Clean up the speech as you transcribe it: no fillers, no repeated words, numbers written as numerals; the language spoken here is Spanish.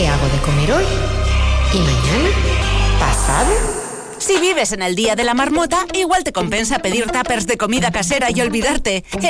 ¿Qué hago de comer hoy? ¿Y mañana? ¿Pasado? Si vives en el Día de la Marmota, igual te compensa pedir tuppers de comida casera y olvidarte.